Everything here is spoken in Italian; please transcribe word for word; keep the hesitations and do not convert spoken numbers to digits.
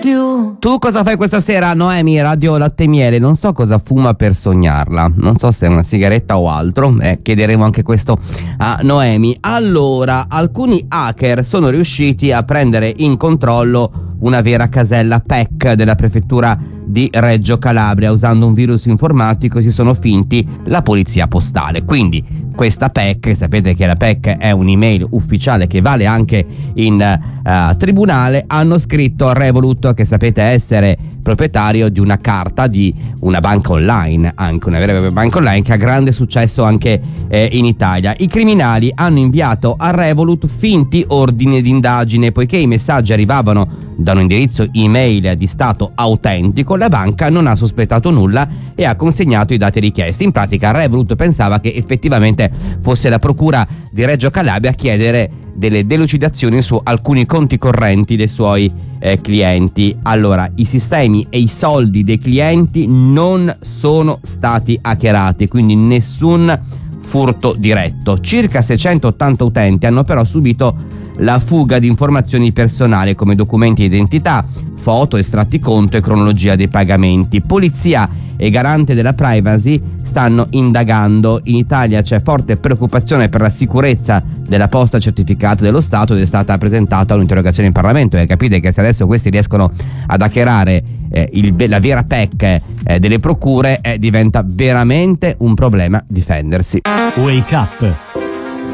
Tu cosa fai questa sera, Noemi? Radio Latte e Miele. Non so cosa fuma per sognarla, non so se è una sigaretta o altro, eh, chiederemo anche questo a Noemi. Allora, alcuni hacker sono riusciti a prendere in controllo una vera casella P E C della prefettura di Reggio Calabria. Usando un virus informatico si sono finti la polizia postale. Quindi questa P E C, sapete che la P E C è un'email ufficiale che vale anche in uh, tribunale, hanno scritto a Revolut, che sapete essere proprietario di una carta di una banca online, anche una vera e propria banca online che ha grande successo anche eh, in Italia. I criminali hanno inviato a Revolut finti ordini di indagine. Poiché i messaggi arrivavano da un indirizzo email di stato autentico, la banca non ha sospettato nulla e ha consegnato i dati richiesti. In pratica Revolut pensava che effettivamente fosse la procura di Reggio Calabria a chiedere delle delucidazioni su alcuni conti correnti dei suoi eh, clienti. Allora, i sistemi e i soldi dei clienti non sono stati hackerati, quindi nessun furto diretto. Circa seicentottanta utenti hanno però subito la fuga di informazioni personali come documenti di identità, foto, estratti conto e cronologia dei pagamenti. Polizia e garante della privacy stanno indagando. In Italia c'è forte preoccupazione per la sicurezza della posta certificata dello Stato ed è stata presentata un'interrogazione in Parlamento, e capite che se adesso questi riescono ad hackerare eh, il, la vera P E C eh, delle procure, eh, diventa veramente un problema difendersi. Wake Up